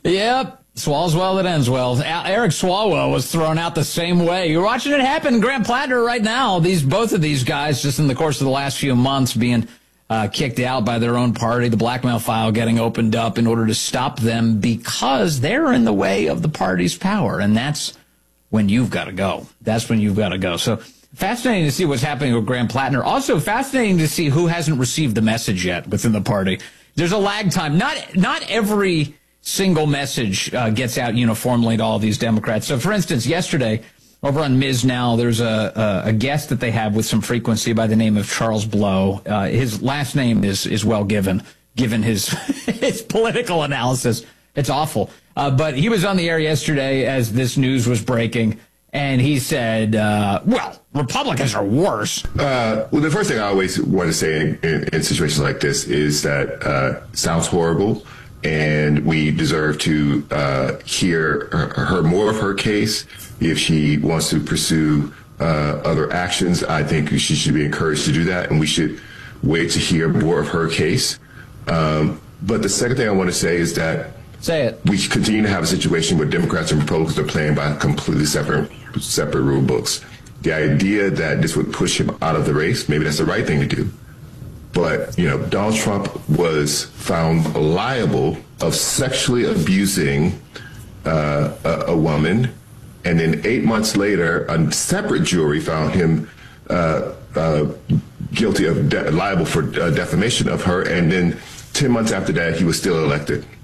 Yep. Swallows well that ends well. Eric Swalwell was thrown out the same way. You're watching it happen. Grant Plattner right now. Both of these guys, just in the course of the last few months, being kicked out by their own party, the blackmail file getting opened up in order to stop them because they're in the way of the party's power. And that's when you've got to go. That's when you've got to go. So fascinating to see what's happening with Grant Plattner. Also fascinating to see who hasn't received the message yet within the party. There's a lag time. Not every single message gets out uniformly to all these Democrats. So, for instance, yesterday, over on Ms. Now, there's a guest that they have with some frequency by the name of Charles Blow. His last name is well given his his political analysis. It's awful. But he was on the air yesterday as this news was breaking, and he said, well, Republicans are worse. Well, the first thing I always want to say in situations like this is that sounds horrible, and we deserve to hear her more of her case. If she wants to pursue other actions, I think she should be encouraged to do that, and we should wait to hear more of her case. But the second thing I want to say is that we continue to have a situation where Democrats and Republicans are playing by completely separate rule books. The idea that this would push him out of the race, maybe that's the right thing to do. But, Donald Trump was found liable of sexually abusing a woman. And then 8 months later, a separate jury found him guilty of liable for defamation of her. And then 10 months after that, he was still elected.